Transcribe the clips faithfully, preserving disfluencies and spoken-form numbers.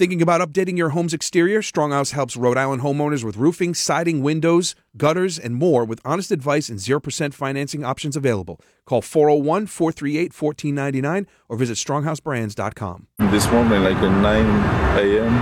Thinking about updating your home's exterior? Stronghouse helps Rhode Island homeowners with roofing, siding, windows, gutters, and more with honest advice and zero percent financing options available. Call four oh one, four three eight, one four nine nine or visit stronghouse brands dot com. This morning, like at nine a.m.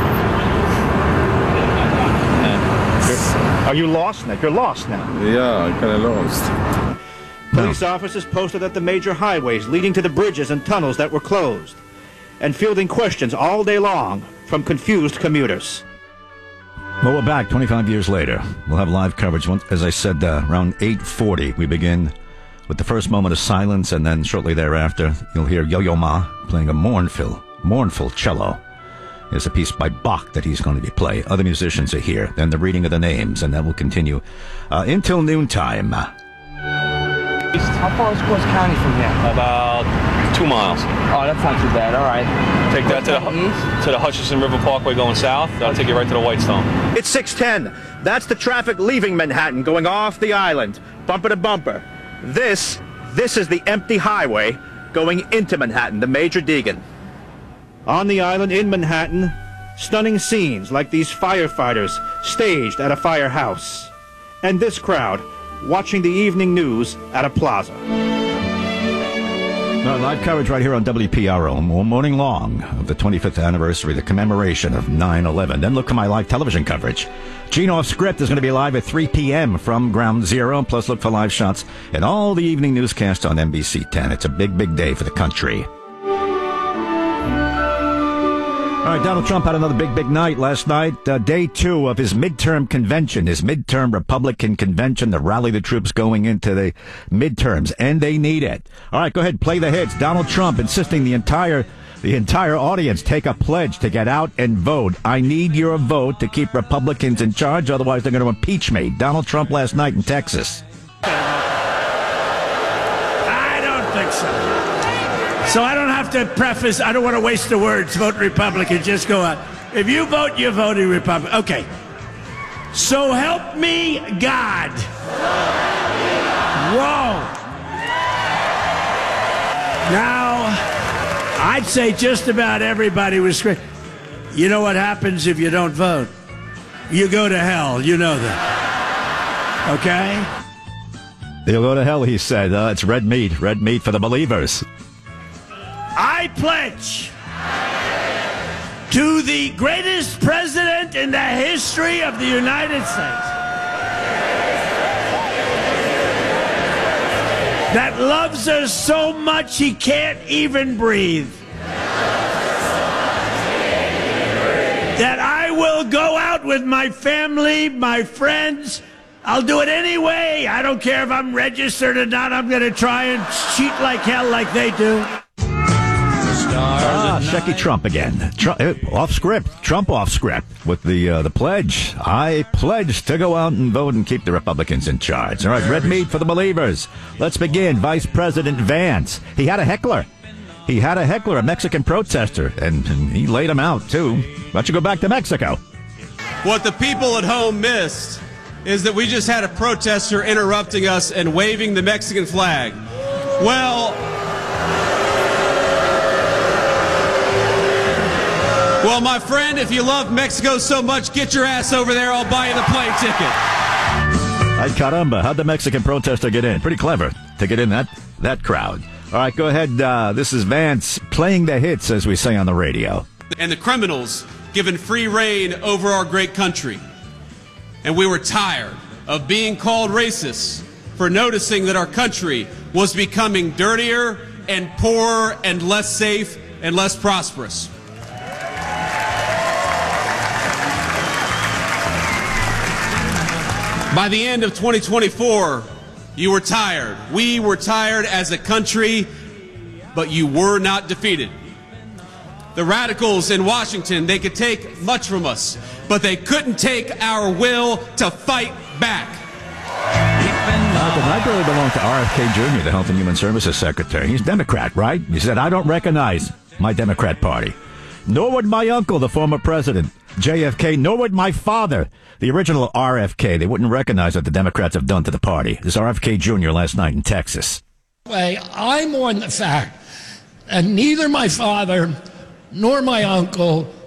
Are you lost now? You're lost now. Yeah, I kind of lost. Police officers posted at the major highways leading to the bridges and tunnels that were closed, and fielding questions all day long from confused commuters. Well, we're back twenty-five years later. We'll have live coverage. As I said, uh, around eight forty, we begin with the first moment of silence, and then shortly thereafter, you'll hear Yo-Yo Ma playing a mournful, mournful cello. There's a piece by Bach that he's going to be playing. Other musicians are here. Then the reading of the names, and that will continue uh, until noontime. How far is Quartz County from here? About two miles. Oh, that's not too bad. All right. Take that to the, to the Hutchinson River Parkway going south. That'll take you right to the Whitestone. It's six ten. That's the traffic leaving Manhattan, going off the island, bumper to bumper. This, this is the empty highway going into Manhattan, the Major Deegan. On the island in Manhattan, stunning scenes like these firefighters staged at a firehouse. And this crowd watching the evening news at a plaza. Uh, live coverage right here on W P R O, all morning long of the twenty-fifth anniversary, the commemoration of nine eleven. Then look for my live television coverage. Gene Off Script is going to be live at three p.m. from Ground Zero. Plus, look for live shots and all the evening newscasts on N B C ten. It's a big, big day for the country. All right, Donald Trump had another big, big night last night. Uh, day two of his midterm convention, his midterm Republican convention to rally the troops going into the midterms, and they need it. All right, go ahead, play the hits. Donald Trump insisting the entire the entire audience take a pledge to get out and vote. I need your vote to keep Republicans in charge, otherwise they're going to impeach me. Donald Trump last night in Texas. I don't think so. So I don't have to preface, I don't want to waste the words, vote Republican, just go out. If you vote, you're voting Republican. Okay. So help me God. Whoa. Now, I'd say just about everybody was screaming. You know what happens if you don't vote? You go to hell. You know that. Okay? They'll go to hell, he said. Uh, it's red meat. Red meat for the believers. I pledge to the greatest president in the history of the United States that loves us so much he can't even breathe, that I will go out with my family, my friends. I'll do it anyway. I don't care if I'm registered or not. I'm going to try and cheat like hell like they do. Ah, Shecky Trump again. Trump, uh, off script. Trump off script with the uh, the pledge. I pledge to go out and vote and keep the Republicans in charge. All right, red meat for the believers. Let's begin. Vice President Vance. He had a heckler. He had a heckler, a Mexican protester, and, and he laid him out, too. Why don't you go back to Mexico? What the people at home missed is that we just had a protester interrupting us and waving the Mexican flag. Well... Well, my friend, if you love Mexico so much, get your ass over there. I'll buy you the plane ticket. Ay, caramba. How'd the Mexican protester get in? Pretty clever to get in that, that crowd. All right, go ahead. Uh, this is Vance playing the hits, as we say on the radio. And the criminals given free reign over our great country. And we were tired of being called racist for noticing that our country was becoming dirtier and poorer and less safe and less prosperous. By the end of twenty twenty-four, you were tired. We were tired as a country, but you were not defeated. The radicals in Washington, they could take much from us, but they couldn't take our will to fight back. Malcolm, I really belong to R F K Junior, the Health and Human Services Secretary. He's Democrat, right? He said, I don't recognize my Democrat Party. Nor would my uncle, the former president, J F K, nor would my father, the original R F K. They wouldn't recognize what the Democrats have done to the party. This R F K Junior last night in Texas. I mourn the fact that neither my father nor my uncle